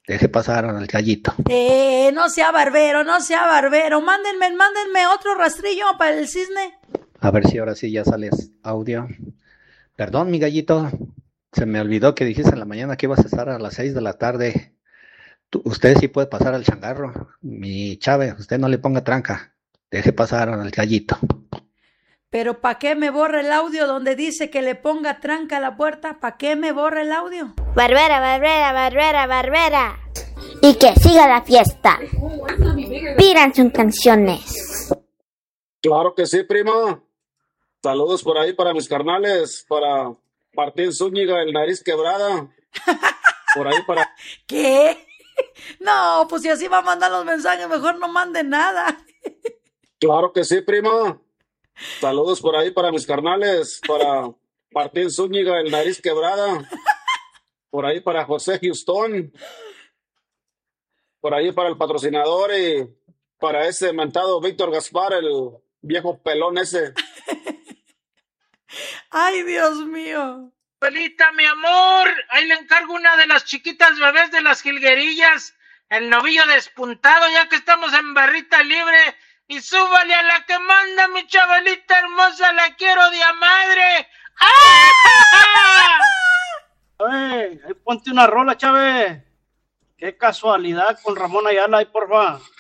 Deje pasar al gallito. No sea barbero, no sea barbero. Mándenme otro rastrillo para el cisne. A ver si ahora sí ya sales audio. Perdón, mi gallito. Se me olvidó que dijiste en la mañana que ibas a estar a las 6 de la tarde. Usted sí puede pasar al changarro. Mi Chave, usted no le ponga tranca. Deje pasar al gallito. Pero ¿para qué me borra el audio donde dice que le ponga tranca a la puerta? ¿Para qué me borra el audio? Barbera, barbera, barbera, barbera. Y que siga la fiesta. Pidan sus canciones. Claro que sí, prima. Saludos por ahí para mis carnales, para Martín Zúñiga, el nariz quebrada. Por ahí para... ¿Qué? No, pues si así va a mandar los mensajes, mejor no mande nada. Claro que sí, prima. Saludos por ahí para mis carnales, para Martín Zúñiga, el nariz quebrada. Por ahí para José Houston. Por ahí para el patrocinador y para ese mentado Víctor Gaspar, el viejo pelón ese. Ay, Dios mío. Abuelita, mi amor, ahí le encargo una de las chiquitas bebés de las jilguerillas, el novillo despuntado, ya que estamos en barrita libre, y súbale a la que manda, mi Chabelita hermosa, la quiero de a madre. Ponte una rola, Chávez. Qué casualidad con Ramón Ayala, ahí, porfa.